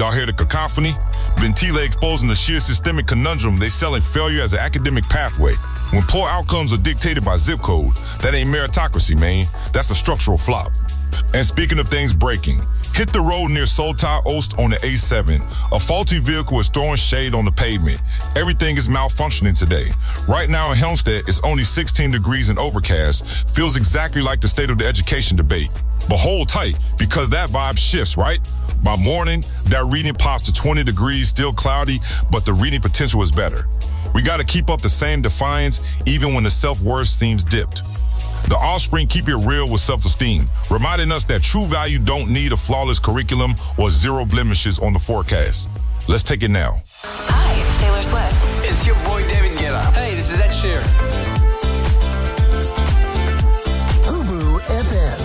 Y'all hear the cacophony? Bentile exposing the sheer systemic conundrum they selling failure as an academic pathway. When poor outcomes are dictated by zip code, that ain't meritocracy, man. That's a structural flop. And speaking of things breaking, hit the road near Soltau Ost on the A7. A faulty vehicle is throwing shade on the pavement. Everything is malfunctioning today. Right now in Helmstedt, it's only 16 degrees and overcast. Feels exactly like the state of the education debate. But hold tight, because that vibe shifts, right? By morning, that reading pops to 20 degrees, still cloudy, but the reading potential is better. We got to keep up the same defiance even when the self-worth seems dipped. The offspring keep it real with self-esteem, reminding us that true value don't need a flawless curriculum or zero blemishes on the forecast. Let's take it now. Hi, it's Taylor Swift. It's your boy David Guetta. Hey, this is Ed Sheeran.